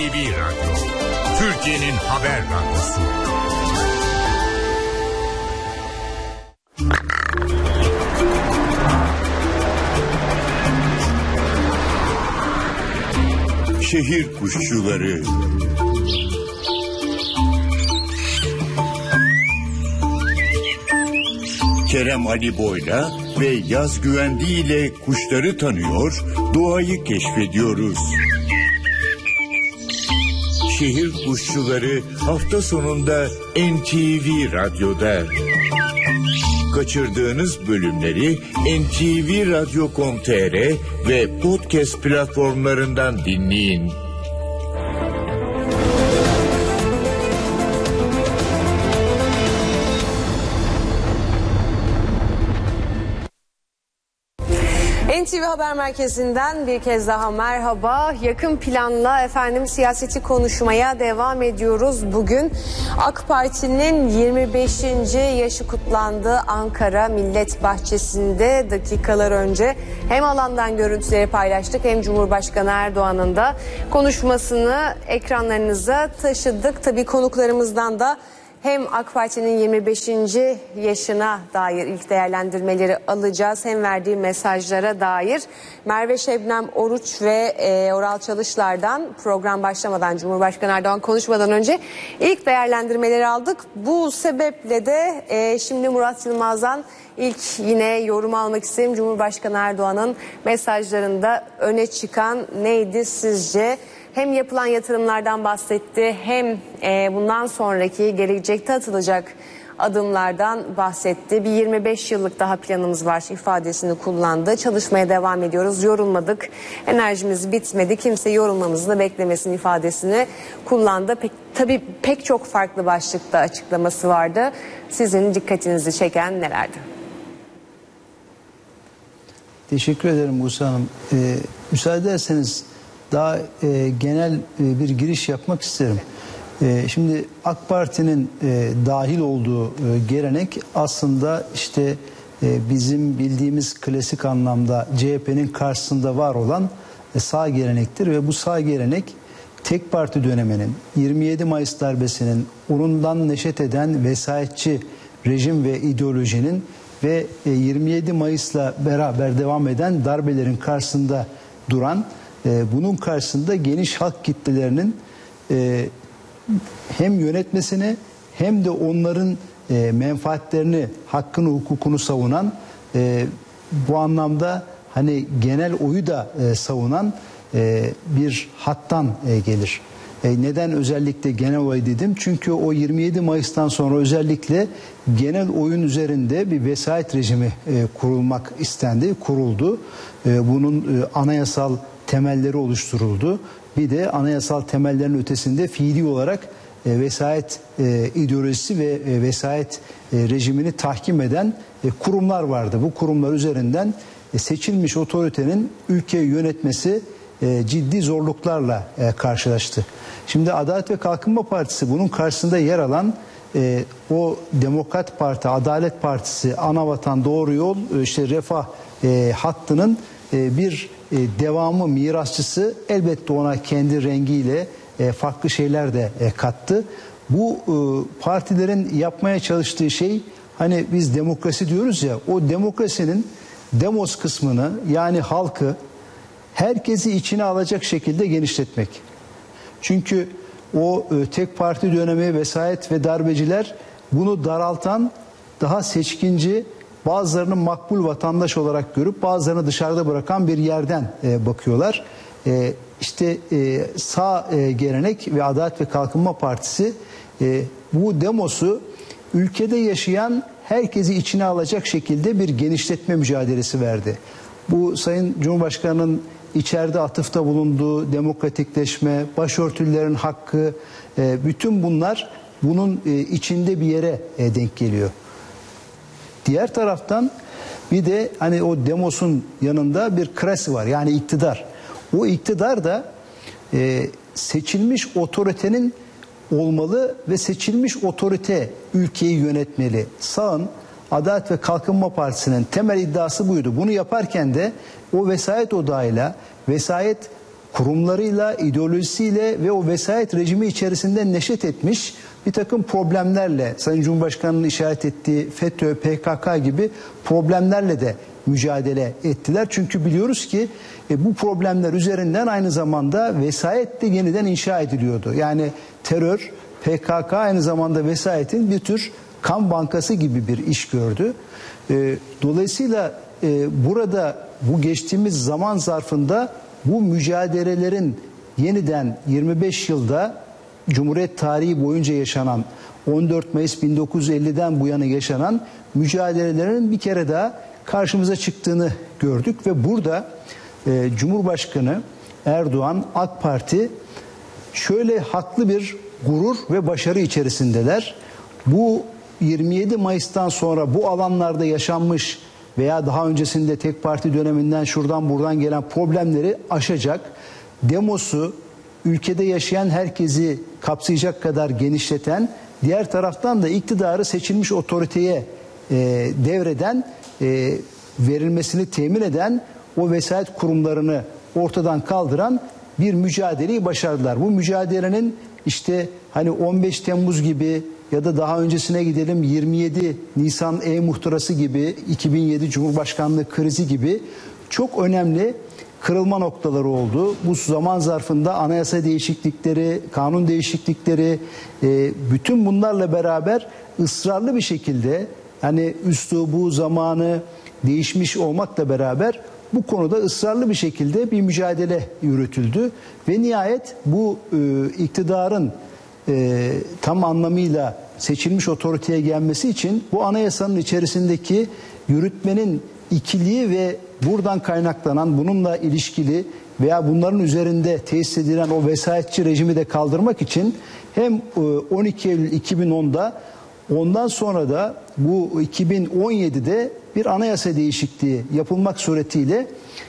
NTV Radyo, Türkiye'nin haber radyosu. Şehir kuşçuları. Kerem Ali Boy'la ve Yaz Güvendi ile kuşları tanıyor, doğayı keşfediyoruz. Şehir kuşçuları hafta sonunda NTV Radyo'da. Kaçırdığınız bölümleri ntvradio.com.tr ve podcast platformlarından dinleyin. NTV Haber Merkezi'nden bir kez daha merhaba. Yakın planla siyaseti konuşmaya devam ediyoruz. Bugün AK Parti'nin 25. yaşı kutlandı. Ankara Millet Bahçesi'nde dakikalar önce hem alandan görüntüleri paylaştık hem Cumhurbaşkanı Erdoğan'ın da konuşmasını ekranlarınıza taşıdık. Tabii konuklarımızdan da hem AK Parti'nin 25. yaşına dair ilk değerlendirmeleri alacağız, hem verdiği mesajlara dair. Merve Şebnem Oruç ve Oral Çalışlar'dan program başlamadan, Cumhurbaşkanı Erdoğan konuşmadan önce ilk değerlendirmeleri aldık. Bu sebeple de şimdi Murat Yılmaz'dan ilk yine yorum almak isterim. Cumhurbaşkanı Erdoğan'ın mesajlarında öne çıkan neydi sizce? Hem yapılan yatırımlardan bahsetti, hem bundan sonraki gelecekte atılacak adımlardan bahsetti. Bir 25 yıllık daha planımız var ifadesini kullandı. Çalışmaya devam ediyoruz, yorulmadık, enerjimiz bitmedi, kimse yorulmamızı da beklemesin ifadesini kullandı. Tabii pek çok farklı başlıkta açıklaması vardı. Sizin dikkatinizi çeken nelerdi? Teşekkür ederim Musa Hanım. Müsaade ederseniz daha genel bir giriş yapmak isterim. Şimdi AK Parti'nin dahil olduğu gelenek aslında işte bizim bildiğimiz klasik anlamda CHP'nin karşısında var olan sağ gelenektir ve bu sağ gelenek tek parti döneminin, 27 Mayıs darbesinin, onundan neşet eden vesayetçi rejim ve ideolojinin ve 27 Mayıs'la beraber devam eden darbelerin karşısında duran, bunun karşısında geniş halk kitlelerinin hem yönetmesini hem de onların menfaatlerini, hakkını, hukukunu savunan, bu anlamda hani genel oyu da savunan bir hattan gelir. Neden özellikle genel oy dedim? Çünkü o 27 Mayıs'tan sonra özellikle genel oyun üzerinde bir vesayet rejimi kurulmak istendi, kuruldu. Bunun anayasal temelleri oluşturuldu. Bir de anayasal temellerin ötesinde fiili olarak vesayet ideolojisi ve vesayet rejimini tahkim eden kurumlar vardı. Bu kurumlar üzerinden seçilmiş otoritenin ülkeyi yönetmesi ciddi zorluklarla karşılaştı. Şimdi Adalet ve Kalkınma Partisi bunun karşısında yer alan o Demokrat Parti, Adalet Partisi, Anavatan, Doğru Yol, işte Refah hattının bir devamı, mirasçısı, elbette ona kendi rengiyle farklı şeyler de kattı. Bu partilerin yapmaya çalıştığı şey, hani biz demokrasi diyoruz ya, o demokrasinin demos kısmını, yani halkı, herkesi içine alacak şekilde genişletmek. Çünkü o tek parti dönemi, vesayet ve darbeciler bunu daraltan, daha seçkinci, bazılarını makbul vatandaş olarak görüp bazılarını dışarıda bırakan bir yerden bakıyorlar. İşte sağ gelenek ve Adalet ve Kalkınma Partisi bu demosu ülkede yaşayan herkesi içine alacak şekilde bir genişletme mücadelesi verdi. Bu Sayın Cumhurbaşkanı'nın içeride atıfta bulunduğu demokratikleşme, başörtülerin hakkı, bütün bunlar bunun içinde bir yere denk geliyor. Diğer taraftan bir de hani o demosun yanında bir krasi var, yani iktidar. O iktidar da seçilmiş otoritenin olmalı ve seçilmiş otorite ülkeyi yönetmeli. Sağın, Adalet ve Kalkınma Partisi'nin temel iddiası buydu. Bunu yaparken de o vesayet odağıyla, vesayet kurumlarıyla, ideolojisiyle ve o vesayet rejimi içerisinde neşet etmiş bir takım problemlerle, Sayın Cumhurbaşkanı'nın işaret ettiği FETÖ, PKK gibi problemlerle de mücadele ettiler. Çünkü biliyoruz ki bu problemler üzerinden aynı zamanda vesayet de yeniden inşa ediliyordu. Yani terör, PKK aynı zamanda vesayetin bir tür kan bankası gibi bir iş gördü. Dolayısıyla burada bu geçtiğimiz zaman zarfında bu mücadelelerin yeniden 25 yılda Cumhuriyet tarihi boyunca yaşanan 14 Mayıs 1950'den bu yana yaşanan mücadelelerin bir kere daha karşımıza çıktığını gördük ve burada Cumhurbaşkanı Erdoğan, AK Parti şöyle haklı bir gurur ve başarı içerisindeler. Bu 27 Mayıs'tan sonra bu alanlarda yaşanmış veya daha öncesinde tek parti döneminden şuradan buradan gelen problemleri aşacak. Demosu ülkede yaşayan herkesi kapsayacak kadar genişleten, diğer taraftan da iktidarı seçilmiş otoriteye devreden, verilmesini temin eden o vesayet kurumlarını ortadan kaldıran bir mücadeleyi başardılar. Bu mücadelenin işte hani 15 Temmuz gibi ya da daha öncesine gidelim 27 Nisan E-Muhtırası gibi, 2007 Cumhurbaşkanlığı krizi gibi çok önemli kırılma noktaları oldu. Bu zaman zarfında anayasa değişiklikleri, kanun değişiklikleri, bütün bunlarla beraber ısrarlı bir şekilde hani üslubu, zamanı değişmiş olmakla beraber bu konuda ısrarlı bir şekilde bir mücadele yürütüldü. Ve nihayet bu iktidarın tam anlamıyla seçilmiş otoriteye gelmesi için bu anayasanın içerisindeki yürütmenin ikiliği ve buradan kaynaklanan bununla ilişkili veya bunların üzerinde tesis edilen o vesayetçi rejimi de kaldırmak için hem 12 Eylül 2010'da ondan sonra da bu 2017'de bir anayasa değişikliği yapılmak suretiyle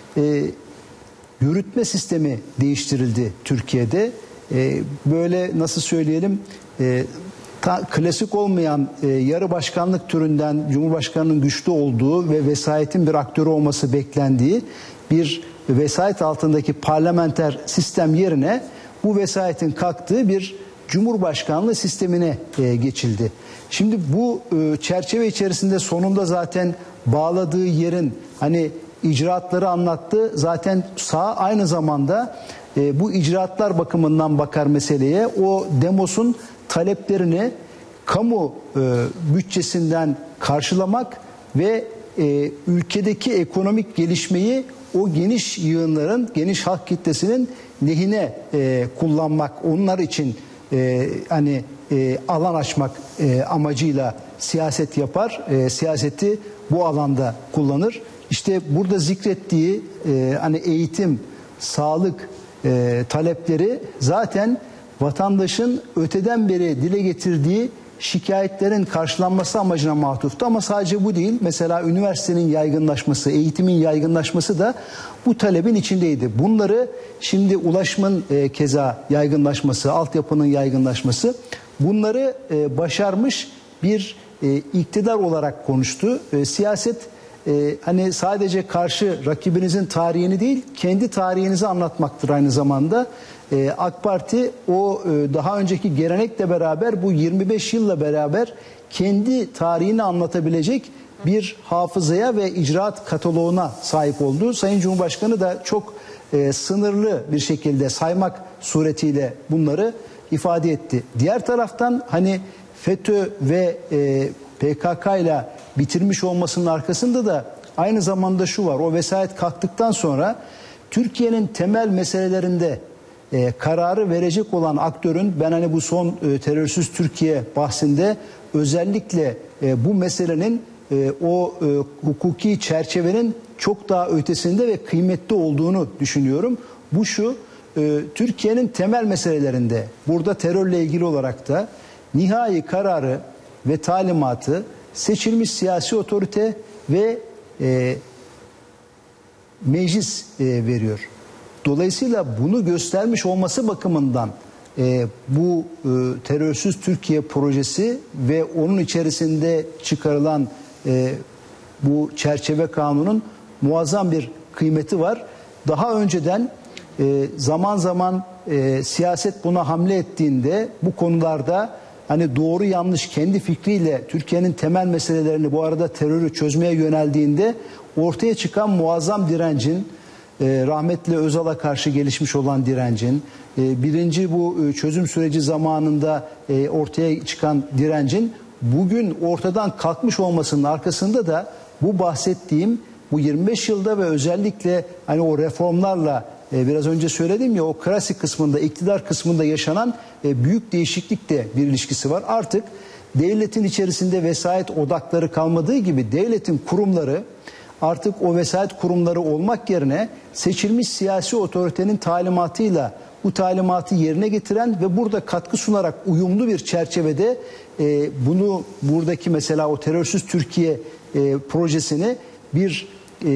yürütme sistemi değiştirildi Türkiye'de. Böyle nasıl söyleyelim klasik olmayan yarı başkanlık türünden Cumhurbaşkanı'nın güçlü olduğu ve vesayetin bir aktörü olması beklendiği bir vesayet altındaki parlamenter sistem yerine bu vesayetin kalktığı bir Cumhurbaşkanlığı sistemine geçildi. Şimdi bu çerçeve içerisinde sonunda zaten bağladığı yerin hani icraatları anlattı. Zaten sağ aynı zamanda bu icraatlar bakımından bakar meseleye. O Demos'un taleplerini kamu bütçesinden karşılamak ve ülkedeki ekonomik gelişmeyi o geniş yığınların, geniş halk kitlesinin lehine kullanmak, onlar için hani alan açmak amacıyla siyaset yapar, siyaseti bu alanda kullanır. İşte burada zikrettiği hani eğitim, sağlık talepleri zaten vatandaşın öteden beri dile getirdiği şikayetlerin karşılanması amacına matuftu. Ama sadece bu değil. Mesela üniversitenin yaygınlaşması, eğitimin yaygınlaşması da bu talebin içindeydi. Bunları şimdi ulaşımın keza yaygınlaşması, altyapının yaygınlaşması bunları başarmış bir iktidar olarak konuştu. Siyaset hani sadece karşı rakibinizin tarihini değil, kendi tarihinizi anlatmaktır aynı zamanda. AK Parti o daha önceki gelenekle beraber bu 25 yılla beraber kendi tarihini anlatabilecek bir hafızaya ve icraat kataloğuna sahip oldu. Sayın Cumhurbaşkanı da çok sınırlı bir şekilde saymak suretiyle bunları ifade etti. Diğer taraftan hani FETÖ ve PKK ile bitirmiş olmasının arkasında da aynı zamanda şu var. O vesayet kalktıktan sonra Türkiye'nin temel meselelerinde kararı verecek olan aktörün, ben hani bu son terörsüz Türkiye bahsinde özellikle bu meselenin o hukuki çerçevenin çok daha ötesinde ve kıymetli olduğunu düşünüyorum. Bu şu, Türkiye'nin temel meselelerinde burada terörle ilgili olarak da nihai kararı ve talimatı seçilmiş siyasi otorite ve meclis veriyor. Dolayısıyla bunu göstermiş olması bakımından bu terörsüz Türkiye projesi ve onun içerisinde çıkarılan bu çerçeve kanunun muazzam bir kıymeti var. Daha önceden zaman zaman siyaset buna hamle ettiğinde bu konularda hani doğru yanlış kendi fikriyle Türkiye'nin temel meselelerini, bu arada terörü çözmeye yöneldiğinde ortaya çıkan muazzam direncin, rahmetli Özal'a karşı gelişmiş olan direncin, birinci bu çözüm süreci zamanında ortaya çıkan direncin bugün ortadan kalkmış olmasının arkasında da bu bahsettiğim bu 25 yılda ve özellikle hani o reformlarla biraz önce söyledim ya, o klasik kısmında, iktidar kısmında yaşanan büyük değişiklikle bir ilişkisi var. Artık devletin içerisinde vesayet odakları kalmadığı gibi devletin kurumları artık o vesayet kurumları olmak yerine seçilmiş siyasi otoritenin talimatıyla bu talimatı yerine getiren ve burada katkı sunarak uyumlu bir çerçevede bunu, buradaki mesela o terörsüz Türkiye projesini bir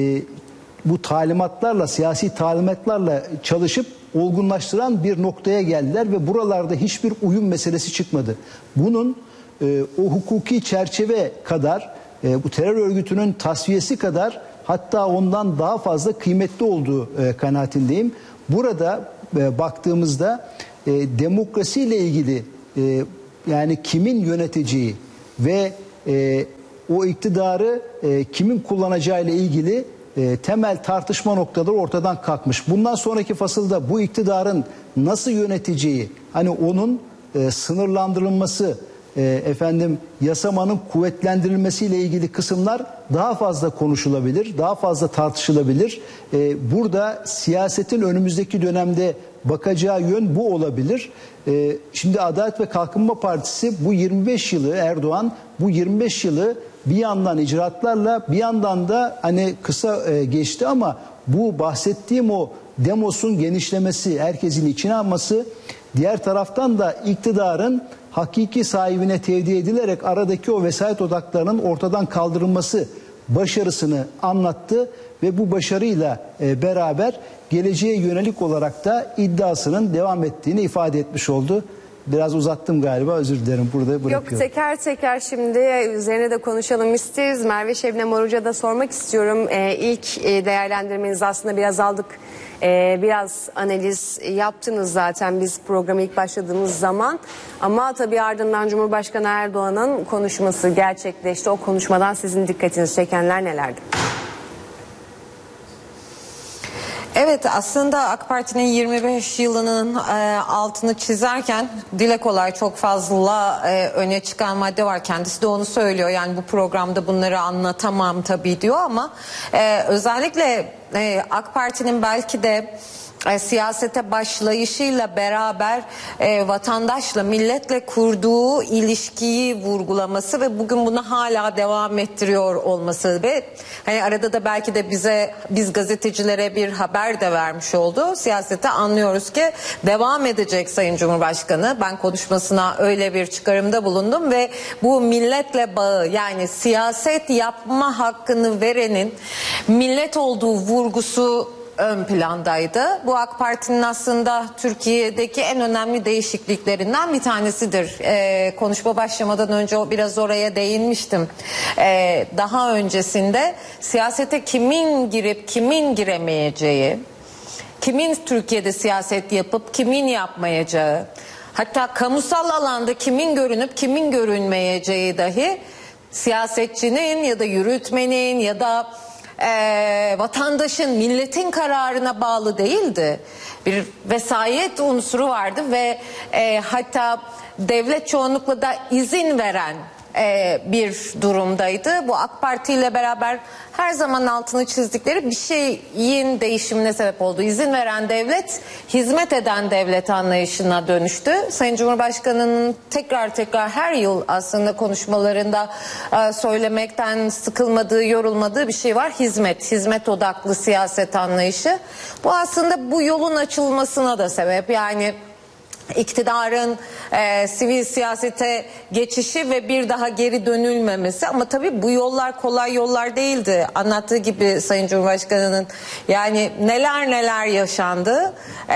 bu talimatlarla, siyasi talimatlarla çalışıp olgunlaştıran bir noktaya geldiler ve buralarda hiçbir uyum meselesi çıkmadı. Bunun o hukuki çerçeve kadar, bu terör örgütünün tasfiyesi kadar, hatta ondan daha fazla kıymetli olduğu kanaatindeyim. Burada baktığımızda demokrasiyle ilgili yani kimin yöneteceği ve o iktidarı kimin kullanacağı ile ilgili temel tartışma noktaları ortadan kalkmış. Bundan sonraki fasılda bu iktidarın nasıl yöneteceği, hani onun sınırlandırılması, yasamanın kuvvetlendirilmesiyle ilgili kısımlar daha fazla konuşulabilir, daha fazla tartışılabilir. Burada siyasetin önümüzdeki dönemde bakacağı yön bu olabilir. Şimdi Adalet ve Kalkınma Partisi bu 25 yılı, Erdoğan bu 25 yılı bir yandan icraatlarla, bir yandan da hani kısa geçti ama bu bahsettiğim o demosun genişlemesi, herkesin içine alması, diğer taraftan da iktidarın hakiki sahibine tevdi edilerek aradaki o vesayet odaklarının ortadan kaldırılması başarısını anlattı ve bu başarıyla beraber geleceğe yönelik olarak da iddiasının devam ettiğini ifade etmiş oldu. Biraz uzattım galiba, özür dilerim, burada bırakıyorum. Yok, teker teker şimdi üzerine de konuşalım isteriz. Merve Şebnem Oruç'a da sormak istiyorum. İlk değerlendirmenizi aslında biraz aldık. Biraz analiz yaptınız zaten biz programa ilk başladığımız zaman. Ama tabii ardından Cumhurbaşkanı Erdoğan'ın konuşması gerçekleşti. O konuşmadan sizin dikkatinizi çekenler nelerdi? Evet, aslında AK Parti'nin 25 yılının altını çizerken dile kolay çok fazla öne çıkan madde var. Kendisi de onu söylüyor. Yani bu programda bunları anlatamam tabii diyor ama özellikle AK Parti'nin belki de siyasete başlayışıyla beraber vatandaşla, milletle kurduğu ilişkiyi vurgulaması ve bugün bunu hala devam ettiriyor olması ve hani arada da belki de biz gazetecilere bir haber de vermiş oldu. Siyasete anlıyoruz ki devam edecek Sayın Cumhurbaşkanı. Ben konuşmasına öyle bir çıkarımda bulundum ve bu milletle bağı, yani siyaset yapma hakkını verenin millet olduğu vurgusu ön plandaydı. Bu AK Parti'nin aslında Türkiye'deki en önemli değişikliklerinden bir tanesidir. Konuşma başlamadan önce biraz oraya değinmiştim. Daha öncesinde siyasete kimin girip kimin giremeyeceği, kimin Türkiye'de siyaset yapıp kimin yapmayacağı, hatta kamusal alanda kimin görünüp kimin görünmeyeceği dahi siyasetçinin ya da yürütmenin ya da vatandaşın, milletin kararına bağlı değildi. Bir vesayet unsuru vardı ve hatta devlet çoğunlukla da izin veren bir durumdaydı. Bu AK Parti ile beraber her zaman altını çizdikleri bir şeyin değişimine sebep oldu. İzin veren devlet, hizmet eden devlet anlayışına dönüştü. Sayın Cumhurbaşkanı'nın tekrar her yıl aslında konuşmalarında söylemekten sıkılmadığı, yorulmadığı bir şey var. Hizmet odaklı siyaset anlayışı. Bu aslında bu yolun açılmasına da sebep. Yani iktidarın sivil siyasete geçişi ve bir daha geri dönülmemesi, ama tabii bu yollar kolay yollar değildi. Anlattığı gibi Sayın Cumhurbaşkanı'nın, yani neler yaşandı,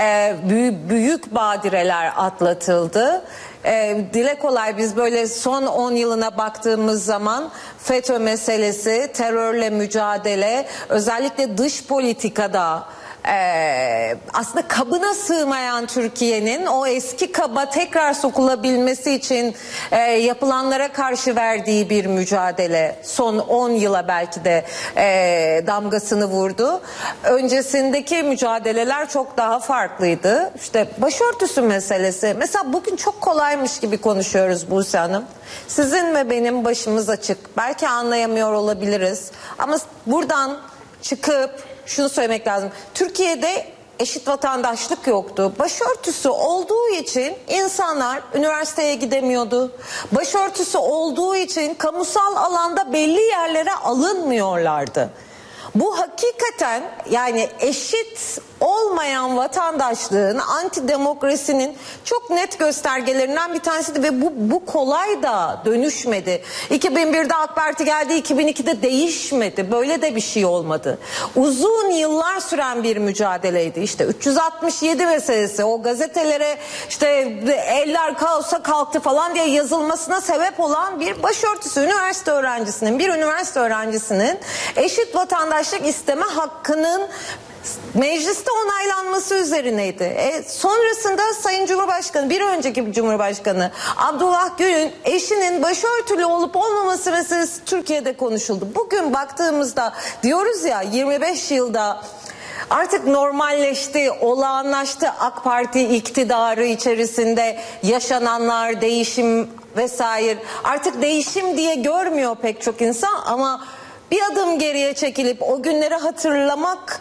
büyük badireler atlatıldı. Dile kolay biz böyle son 10 yılına baktığımız zaman FETÖ meselesi, terörle mücadele, özellikle dış politikada aslında kabına sığmayan Türkiye'nin o eski kaba tekrar sokulabilmesi için yapılanlara karşı verdiği bir mücadele son 10 yıla belki de damgasını vurdu. Öncesindeki mücadeleler çok daha farklıydı. İşte başörtüsü meselesi. Mesela bugün çok kolaymış gibi konuşuyoruz Buse Hanım. Sizin ve benim başımız açık. Belki anlayamıyor olabiliriz. Ama buradan çıkıp şunu söylemek lazım. Türkiye'de eşit vatandaşlık yoktu. Başörtüsü olduğu için insanlar üniversiteye gidemiyordu. Başörtüsü olduğu için kamusal alanda belli yerlere alınmıyorlardı. Bu hakikaten yani eşit olmayan vatandaşlığın, antidemokrasinin çok net göstergelerinden bir tanesiydi ve bu kolay da dönüşmedi. 2001'de AK Parti geldi, 2002'de değişmedi. Böyle de bir şey olmadı. Uzun yıllar süren bir mücadeleydi. İşte 367 meselesi, o gazetelere işte eller kaosa kalktı falan diye yazılmasına sebep olan bir başörtüsü bir üniversite öğrencisinin eşit vatandaşlık isteme hakkının mecliste onaylanması üzerineydi. Sonrasında Sayın Cumhurbaşkanı, bir önceki Cumhurbaşkanı Abdullah Gül'ün eşinin başörtülü olup olmaması meselesi Türkiye'de konuşuldu. Bugün baktığımızda diyoruz ya 25 yılda artık normalleşti, olağanlaştı AK Parti iktidarı içerisinde yaşananlar, değişim vesaire. Artık değişim diye görmüyor pek çok insan ama bir adım geriye çekilip o günleri hatırlamak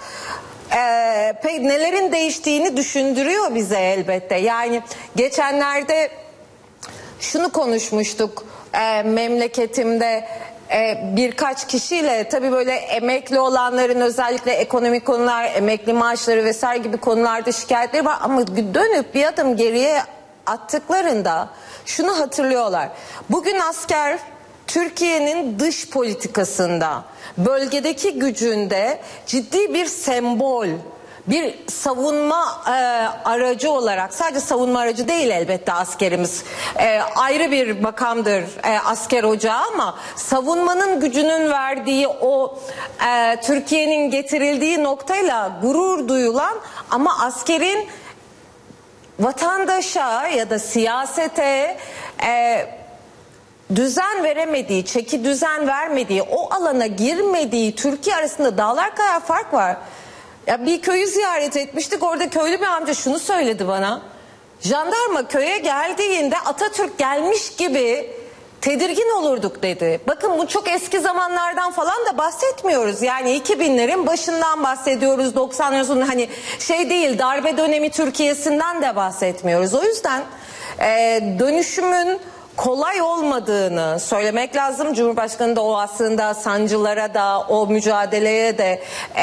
nelerin değiştiğini düşündürüyor bize elbette. Yani geçenlerde şunu konuşmuştuk memleketimde birkaç kişiyle, tabii böyle emekli olanların özellikle ekonomik konular, emekli maaşları vesaire gibi konularda şikayetleri var ama dönüp bir adım geriye attıklarında şunu hatırlıyorlar. Bugün asker Türkiye'nin dış politikasında, bölgedeki gücünde ciddi bir sembol, bir savunma aracı olarak, sadece savunma aracı değil elbette askerimiz, ayrı bir makamdır asker ocağı ama savunmanın gücünün verdiği o Türkiye'nin getirildiği noktayla gurur duyulan ama askerin vatandaşa ya da siyasete düzen veremediği, çeki düzen vermediği, o alana girmediği Türkiye arasında dağlar kadar fark var. Ya bir köyü ziyaret etmiştik. Orada köylü bir amca şunu söyledi bana. Jandarma köye geldiğinde Atatürk gelmiş gibi tedirgin olurduk dedi. Bakın bu çok eski zamanlardan falan da bahsetmiyoruz. Yani 2000'lerin başından bahsediyoruz. 90'ların sonu hani şey değil, darbe dönemi Türkiye'sinden de bahsetmiyoruz. O yüzden dönüşümün kolay olmadığını söylemek lazım. Cumhurbaşkanı da o aslında sancılara da o mücadeleye de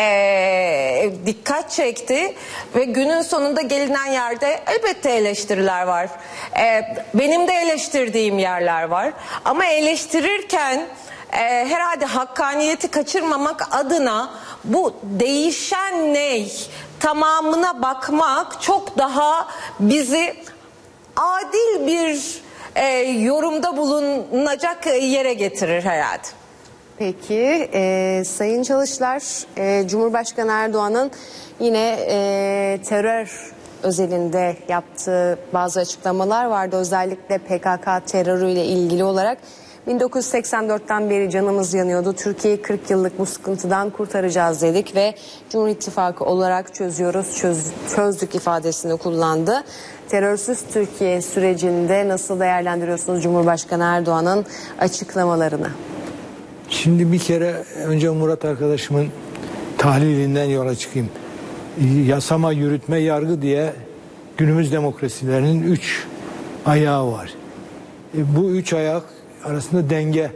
dikkat çekti ve günün sonunda gelinen yerde elbette eleştiriler var. Benim de eleştirdiğim yerler var ama eleştirirken herhalde hakkaniyeti kaçırmamak adına bu değişen ney tamamına bakmak çok daha bizi adil bir yorumda bulunacak yere getirir herhalde. Peki Sayın Çalışlar, Cumhurbaşkanı Erdoğan'ın yine terör özelinde yaptığı bazı açıklamalar vardı. Özellikle PKK terörüyle ilgili olarak 1984'ten beri canımız yanıyordu. Türkiye'yi 40 yıllık bu sıkıntıdan kurtaracağız dedik ve Cumhur İttifakı olarak çözdük ifadesini kullandı. Terörsüz Türkiye sürecinde nasıl değerlendiriyorsunuz Cumhurbaşkanı Erdoğan'ın açıklamalarını? Şimdi bir kere önce Murat arkadaşımın tahlilinden yola çıkayım. Yasama, yürütme, yargı diye günümüz demokrasilerinin 3 ayağı var. Bu 3 ayak arasında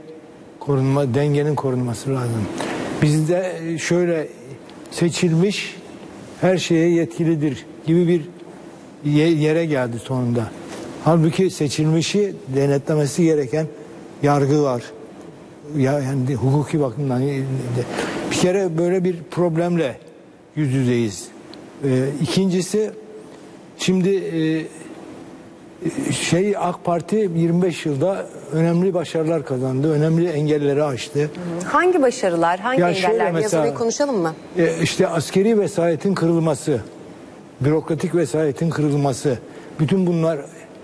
dengenin korunması lazım. Bizde şöyle seçilmiş her şeye yetkilidir gibi bir yere geldi sonunda. Halbuki seçilmişi denetlemesi gereken yargı var. Yani hukuki bakımdan bir kere böyle bir problemle yüz yüzeyiz. İkincisi şimdi AK Parti 25 yılda önemli başarılar kazandı. Önemli engelleri aştı. Hangi başarılar, hangi Ya şöyle engeller? mesela- Biraz orayı konuşalım mı? İşte askeri vesayetin kırılması, bürokratik vesayetin kırılması, bütün bunlar,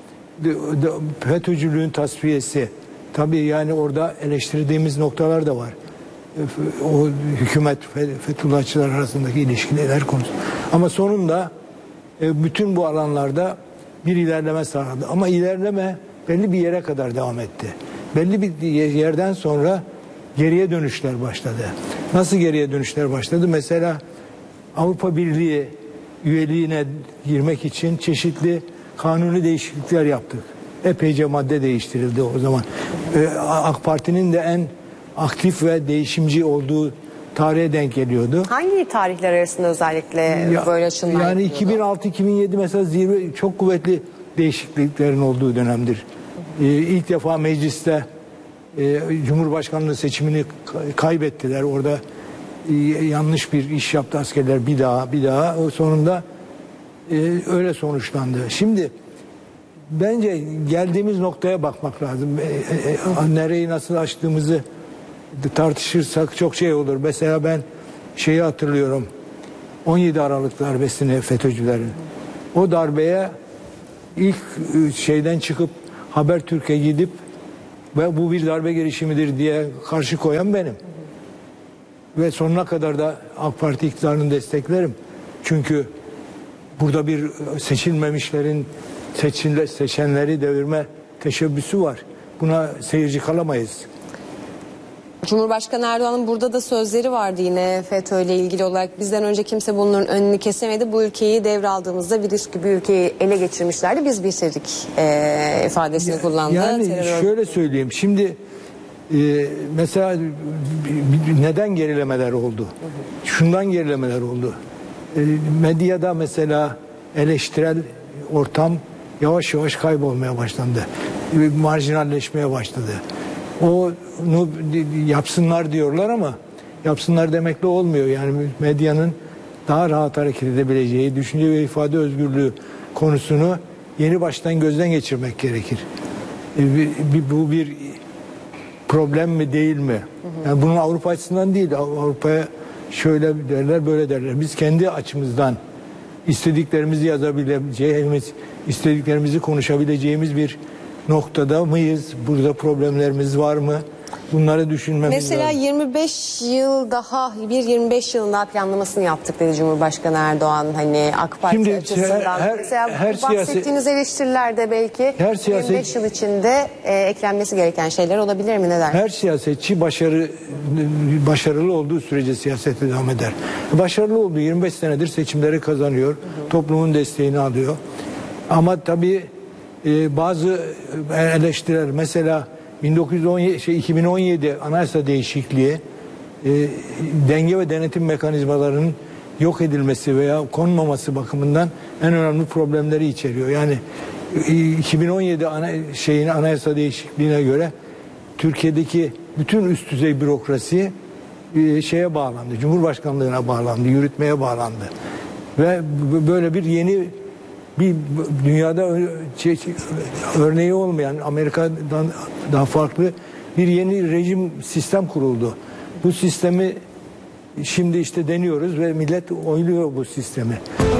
FETÖ'cülüğün tasfiyesi. Tabii yani orada eleştirdiğimiz noktalar da var. O hükümet, Fethullahçılar arasındaki ilişkiler konusu. Ama sonunda bütün bu alanlarda bir ilerleme sağladı. Ama ilerleme belli bir yere kadar devam etti. Belli bir yerden sonra geriye dönüşler başladı. Nasıl geriye dönüşler başladı? Mesela Avrupa Birliği üyeliğine girmek için çeşitli kanuni değişiklikler yaptık. Epeyce madde değiştirildi o zaman. AK Parti'nin de en aktif ve değişimci olduğu tarihe denk geliyordu. Hangi tarihler arasında özellikle böyle açılımlar Yani yapılıyordu? 2006-2007 mesela zirve, çok kuvvetli değişikliklerin olduğu dönemdir. İlk defa mecliste Cumhurbaşkanlığı seçimini kaybettiler. Orada yanlış bir iş yaptı askerler bir daha. Sonunda öyle sonuçlandı. Şimdi bence geldiğimiz noktaya bakmak lazım. Nereyi nasıl açtığımızı tartışırsak çok şey olur. Mesela ben şeyi hatırlıyorum. 17 Aralık darbesini, FETÖ'cülerin. O darbeye ilk şeyden çıkıp Habertürk'e gidip ve bu bir darbe girişimidir diye karşı koyan benim. Ve sonuna kadar da AK Parti iktidarını desteklerim. Çünkü burada bir seçilmemişlerin seçenleri devirme teşebbüsü var. Buna seyirci kalamayız. Cumhurbaşkanı Erdoğan'ın burada da sözleri vardı yine FETÖ ile ilgili olarak. Bizden önce kimse bunların önünü kesemedi. Bu ülkeyi devraldığımızda virüs gibi ülkeyi ele geçirmişlerdi. Biz bitirdik ifadesini kullandı. Yani şöyle söyleyeyim. Şimdi mesela neden gerilemeler oldu? Şundan gerilemeler oldu. Medyada mesela eleştirel ortam yavaş yavaş kaybolmaya başlandı. Marjinalleşmeye başladı. Onu yapsınlar diyorlar ama yapsınlar demekle olmuyor. Yani medyanın daha rahat hareket edebileceği, düşünce ve ifade özgürlüğü konusunu yeni baştan gözden geçirmek gerekir. Bu bir problem mi değil mi? Yani bunun Avrupa açısından değil. Avrupa'ya şöyle derler, böyle derler. Biz kendi açımızdan istediklerimizi yazabileceğimiz, istediklerimizi konuşabileceğimiz bir noktada mıyız? Burada problemlerimiz var mı? Bunları düşünmemiz mesela lazım. 25 yıl daha, 25 yılın daha planlamasını yaptık dedi Cumhurbaşkanı Erdoğan. Hani AK Parti Şimdi açısından. Mesela bahsettiğiniz eleştirilerde belki 25 yıl içinde eklenmesi gereken şeyler olabilir mi? Ne der? Her siyasetçi başarılı olduğu sürece siyasete devam eder. Başarılı olduğu 25 senedir seçimleri kazanıyor. Toplumun desteğini alıyor. Ama tabii bazı eleştiriler, mesela 2017 anayasa değişikliği denge ve denetim mekanizmalarının yok edilmesi veya konmaması bakımından en önemli problemleri içeriyor. Yani 2017 anayasa değişikliğine göre Türkiye'deki bütün üst düzey bürokrasi şeye bağlandı, Cumhurbaşkanlığına bağlandı, yürütmeye bağlandı. Ve böyle bir yeni bir dünyada örneği olmayan, Amerika'dan daha farklı bir yeni rejim, sistem kuruldu. Bu sistemi şimdi işte deniyoruz ve millet oyluyor bu sistemi.